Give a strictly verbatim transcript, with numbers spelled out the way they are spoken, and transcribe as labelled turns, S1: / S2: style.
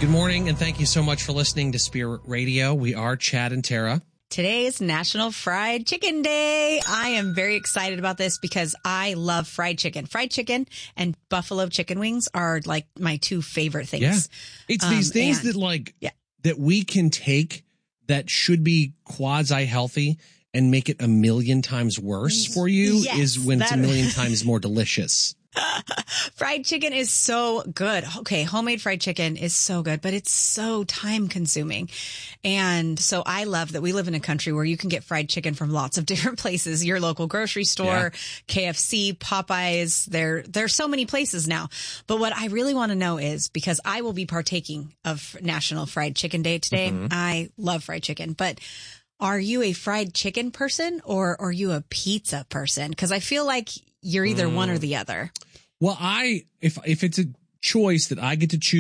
S1: Good morning, and thank you so much for listening to Spirit Radio. We are Chad and Tara.
S2: Today is National Fried Chicken Day. I am very excited about this because I love fried chicken. Fried chicken and buffalo chicken wings are like my two favorite things.
S1: Yeah. It's
S2: Um,
S1: these things
S2: and-
S1: that like
S2: Yeah.
S1: that we can take that should be quasi healthy and make it a million times worse for you
S2: Yes,
S1: is when it's a
S2: that-
S1: million times more delicious.
S2: Fried chicken is so good. Okay, homemade fried chicken is so good, but it's so time consuming. And so I love that we live in a country where you can get fried chicken from lots of different places. Your local grocery store,
S1: Yeah.
S2: K F C, Popeyes, there there's so many places now. But what I really want to know is, because I will be partaking of National Fried Chicken Day today.
S1: Mhm.
S2: I love fried chicken, but are you a fried chicken person or are you a pizza person? Because I feel like you're either one or the other.
S1: Well, I if if it's a choice that I get to choose